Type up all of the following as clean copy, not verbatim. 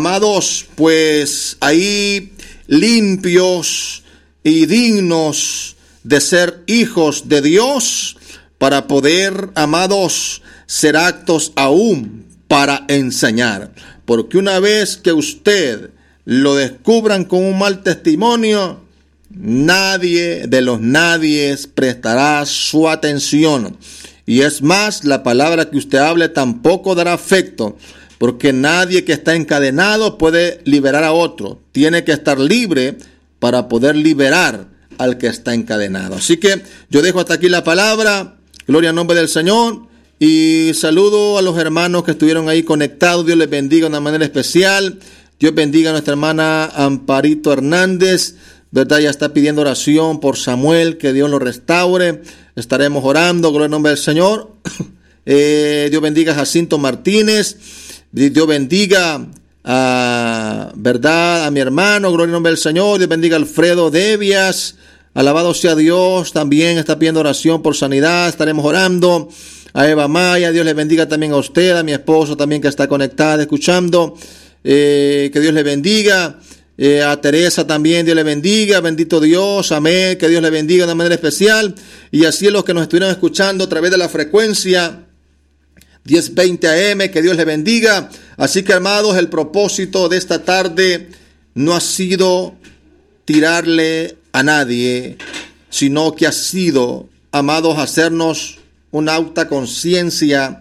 amados, pues ahí limpios y dignos de ser hijos de Dios, para poder, amados, ser aptos aún para enseñar. Porque una vez que usted lo descubran con un mal testimonio, nadie de los nadies prestará su atención. Y es más, la palabra que usted hable tampoco dará efecto, porque nadie que está encadenado puede liberar a otro. Tiene que estar libre para poder liberar al que está encadenado. Así que yo dejo hasta aquí la palabra. Gloria al nombre del Señor. Y saludo a los hermanos que estuvieron ahí conectados. Dios les bendiga de una manera especial. Dios bendiga a nuestra hermana Amparito Hernández, ¿verdad? Ya está pidiendo oración por Samuel, que Dios lo restaure. Estaremos orando, gloria al nombre del Señor. Dios bendiga a Jacinto Martínez. Dios bendiga ¿verdad? A mi hermano, gloria al nombre del Señor. Dios bendiga a Alfredo Devias. Alabado sea Dios. También está pidiendo oración por sanidad. Estaremos orando. A Eva Maya, Dios le bendiga también a usted, a mi esposo también que está conectada, escuchando. Que Dios le bendiga. A Teresa también, Dios le bendiga, bendito Dios, amén, que Dios le bendiga de una manera especial. Y así los que nos estuvieron escuchando a través de la frecuencia 1020 AM, que Dios le bendiga. Así que, amados, el propósito de esta tarde no ha sido tirarle a nadie, sino que ha sido, amados, hacernos una alta conciencia,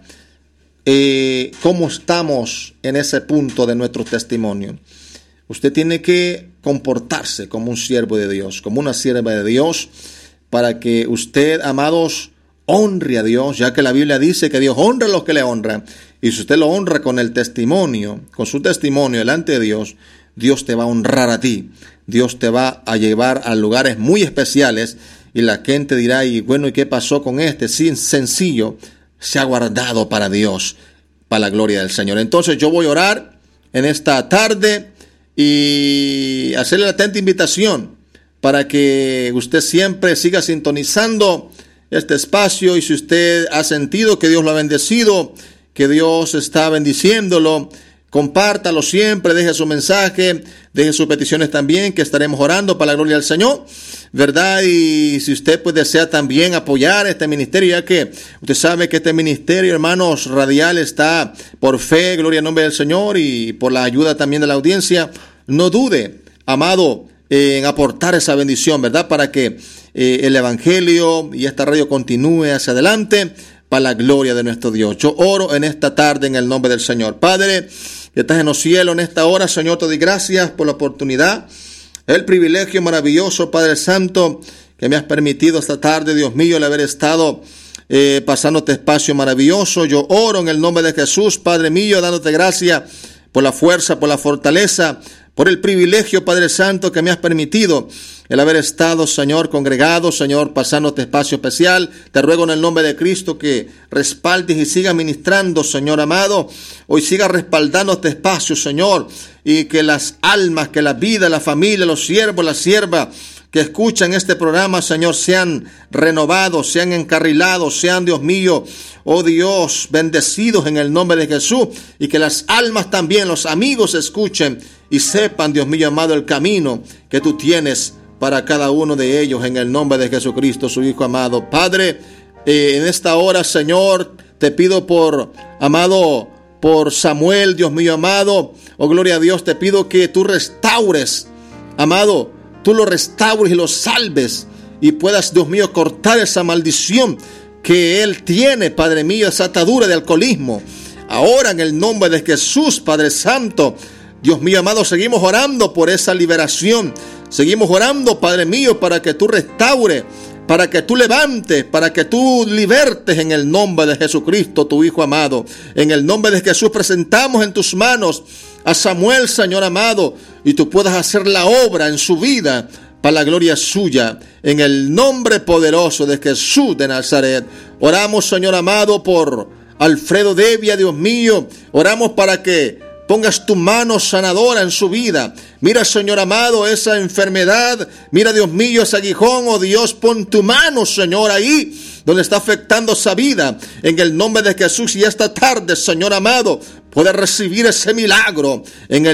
cómo estamos en ese punto de nuestro testimonio. Usted tiene que comportarse como un siervo de Dios, como una sierva de Dios, para que usted, amados, honre a Dios, ya que la Biblia dice que Dios honra a los que le honran. Y si usted lo honra con el testimonio, con su testimonio delante de Dios, Dios te va a honrar a ti. Dios te va a llevar a lugares muy especiales y la gente dirá, y bueno, ¿y qué pasó con este? Sí, sencillo, se ha guardado para Dios, para la gloria del Señor. Entonces yo voy a orar en esta tarde y hacerle la atenta invitación para que usted siempre siga sintonizando este espacio. Y si usted ha sentido que Dios lo ha bendecido, que Dios está bendiciéndolo, compártalo siempre, deje su mensaje, deje sus peticiones también, que estaremos orando para la gloria del Señor, ¿verdad? Y si usted pues desea también apoyar este ministerio, ya que usted sabe que este ministerio, hermanos, radial está por fe, gloria al nombre del Señor, y por la ayuda también de la audiencia, no dude, amado, en aportar esa bendición, ¿verdad? Para que el evangelio y esta radio continúe hacia adelante, para la gloria de nuestro Dios. Yo oro en esta tarde en el nombre del Señor. Padre, que estás en los cielos, en esta hora, Señor, te doy gracias por la oportunidad, el privilegio maravilloso, Padre Santo, que me has permitido esta tarde, Dios mío, el haber estado pasando este espacio maravilloso. Yo oro en el nombre de Jesús, Padre mío, dándote gracias por la fuerza, por la fortaleza, por el privilegio, Padre Santo, que me has permitido el haber estado, Señor, congregado, Señor, pasando este espacio especial. Te ruego en el nombre de Cristo que respaldes y siga ministrando, Señor amado. Hoy siga respaldando este espacio, Señor, y que las almas, que la vida, la familia, los siervos, las siervas que escuchan este programa, Señor, sean renovados, sean encarrilados, sean, Dios mío, oh Dios, bendecidos en el nombre de Jesús, y que las almas también, los amigos, escuchen y sepan, Dios mío amado, el camino que tú tienes para cada uno de ellos, en el nombre de Jesucristo, su Hijo amado. Padre, en esta hora, Señor, te pido por Samuel, Dios mío amado, oh gloria a Dios, te pido que tú restaures, amado, tú lo restaures y lo salves, y puedas, Dios mío, cortar esa maldición que él tiene, Padre mío, esa atadura de alcoholismo. Ahora, en el nombre de Jesús, Padre Santo, Dios mío amado, seguimos orando por esa liberación. Seguimos orando, Padre mío, para que tú restaures, para que tú levantes, para que tú libertes en el nombre de Jesucristo, tu Hijo amado. En el nombre de Jesús presentamos en tus manos a Samuel, Señor amado, y tú puedas hacer la obra en su vida para la gloria suya. En el nombre poderoso de Jesús de Nazaret. Oramos, Señor amado, por Alfredo Devia, Dios mío. Oramos para que pongas tu mano sanadora en su vida. Mira, Señor amado, esa enfermedad. Mira, Dios mío, ese aguijón. Oh Dios, pon tu mano, Señor, ahí donde está afectando esa vida. En el nombre de Jesús. Y esta tarde, Señor amado, puede recibir ese milagro. En el